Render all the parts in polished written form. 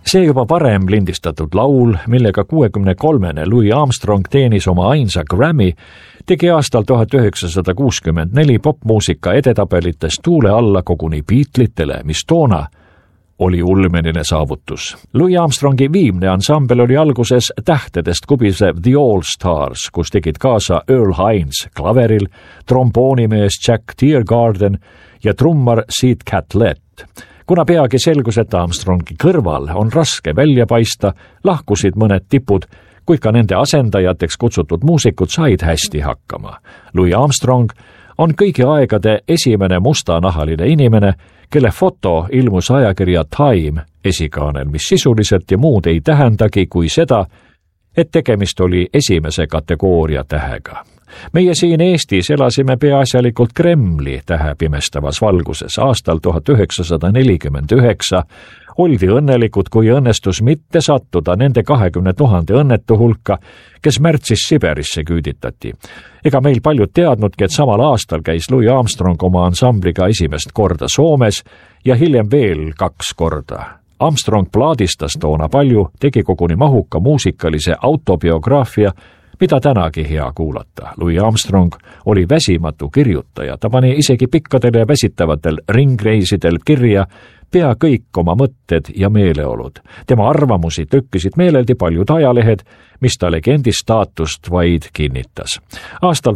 See juba varem lindistatud laul, millega 63. Louis Armstrong teenis oma ainsa Grammy, tegi aastal 1964 popmuusika edetabelites tuule alla koguni Beatlesitele, mis toona oli ulmeline saavutus. Louis Armstrongi viimne ansambel oli alguses tähtedest kubisev The All Stars, kus tegid kaasa Earl Hines klaveril, tromboonimees Jack Teargarden ja trummar Sid Catlett. Kuna peagi selgus, et Armstrongi kõrval on raske välja paista, lahkusid mõned tipud, kuid ka nende asendajateks kutsutud muusikud said hästi hakkama. Louis Armstrong on kõigi aegade esimene mustanahaline inimene, kelle foto ilmus ajakirja Time esikaanel, mis sisuliselt ja muud ei tähendagi kui seda, et tegemist oli esimese kategooria tähega. Meie siin Eestis elasime peaasjalikult Kremli tähe pimestavas valguses. Aastal 1949 oldi õnnelikud, kui õnnestus mitte sattuda nende 20 000 õnnetu hulka, kes märtsis Siberisse küüditati. Ega meil paljud teadnudki, et samal aastal käis Louis Armstrong oma ansambliga esimest korda Soomes ja hiljem veel 2 korda. Armstrong plaadistas toona palju, tegi koguni mahuka muusikalise autobiograafia, mida tänagi hea kuulata. Louis Armstrong oli väsimatu kirjutaja, ta pani isegi pikkadel ja väsitavatel ringreisidel kirja pea kõik oma mõtted ja meeleolud. Tema arvamusi trükkisid meeleldi paljud ajalehed, mis ta legendi staatust vaid kinnitas. Aastal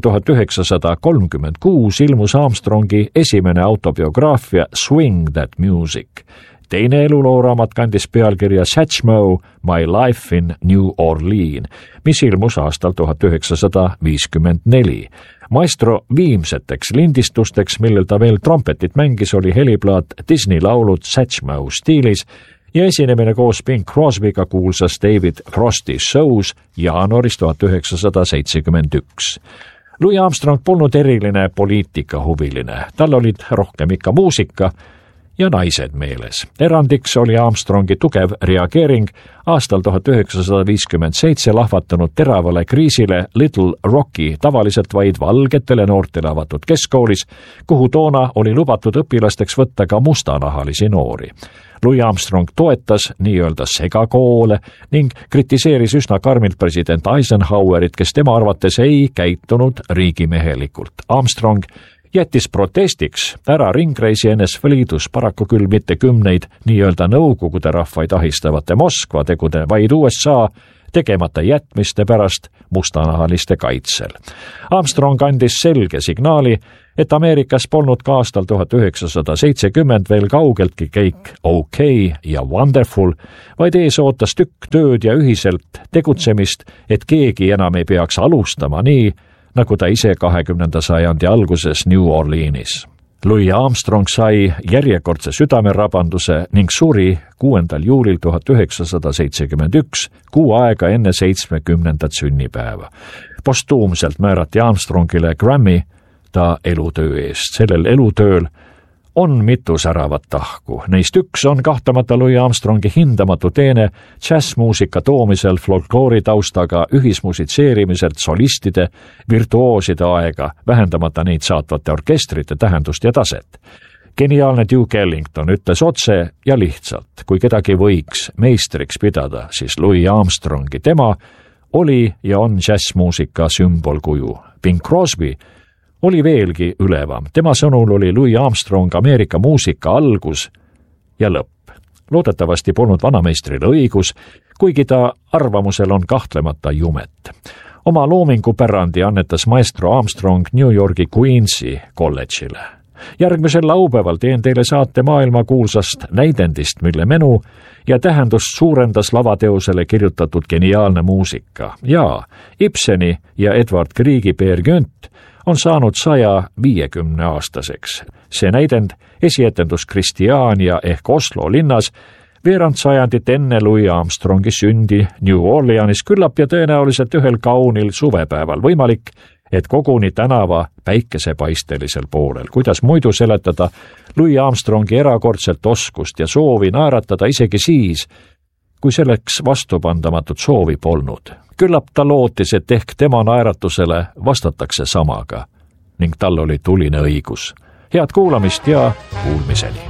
1936 ilmus Armstrongi esimene autobiograafia Swing That Music. Teine elulooraamat kandis pealkirja Satchmo, My Life in New Orleans, mis ilmus aastal 1954. Maestro viimseteks lindistusteks, millel ta veel trompetit mängis, oli heliplaat Disney laulud Satchmo stiilis ja esinemine koos Bing Crosbyga kuulsas David Frosty Shows jaanuaris 1971. Louis Armstrong polnud eriline poliitikahuviline, tal olid rohkem ikka muusika ja naised meeles. Erandiks oli Armstrongi tugev reageering aastal 1957 lahvatanud teravale kriisile Little Rocki, tavaliselt vaid valgetele noortele avatud keskkoolis, kuhu toona oli lubatud õpilasteks võtta ka mustanahalisi noori. Louis Armstrong toetas nii-öelda segakoole ning kritiseeris üsna karmilt president Eisenhowerit, kes tema arvates ei käitunud riigimehelikult. Armstrong jättis protestiks ära ringreisi NSV Liidus, paraku küll mitte kümneid nii-öelda nõukogude rahvaid ahistavate Moskva tegude, vaid USA tegemata jätmiste pärast mustanahaliste kaitsel. Armstrong andis selge signaali, et Ameerikas polnud ka aastal 1970 veel kaugeltki kõik okay ja wonderful, vaid ees ootas tükk tööd ja ühiselt tegutsemist, et keegi enam ei peaks alustama nii, nagu ta ise 20. sajandi alguses New Orleansis. Louis Armstrong sai järjekordse südamerabanduse ning suri 6. juulil 1971, kuu aega enne 70. sünnipäeva. Postuumselt määrati Armstrongile Grammy ta elutöö eest. Sellel elutööl on mitu säravat tahku. Neist üks on kahtlemata Louis Armstrongi hindamatu teene džässmuusika toomisel folkloori taustaga ühismusitseerimiselt solistide, virtuooside aega, vähendamata neid saatvate orkestrite tähendust ja taset. Geniaalne Duke Ellington ütles otse ja lihtsalt, kui kedagi võiks meistriks pidada, siis Louis Armstrongi. Tema oli ja on džässmuusika sümbolkuju. Bing Crosby oli veelgi ülevam. Tema sõnul oli Louis Armstrong Ameerika muusika algus ja lõpp. Loodetavasti polnud vanameistril õigus, kuigi ta arvamusel on kahtlemata jumet. Oma loomingupärandi annetas maestro Armstrong New Yorgi Queensi kolledžile. Järgmisel laupäeval teen teile saate maailmakuulsast näidendist, mille menu ja tähendust suurendas lavateosele kirjutatud geniaalne muusika. Ja Ibseni ja Edward Griegi Peer Gynt on saanud 150-aastaseks. See näidend, esietendus Kristiania ehk Oslo linnas, veerand sajandit enne Louis Armstrongi sündi New Orleansis, küllap ja tõenäoliselt ühel kaunil suvepäeval, võimalik, et koguni tänava päikesepaistelisel poolel. Kuidas muidu seletada Louis Armstrongi erakordselt oskust ja soovi naeratada isegi siis, kui selleks vastupandamatut soovi polnud. Küllap ta lootis, et ehk tema naeratusele vastatakse samaga ning tal oli tuline õigus. Head kuulamist ja kuulmiseni!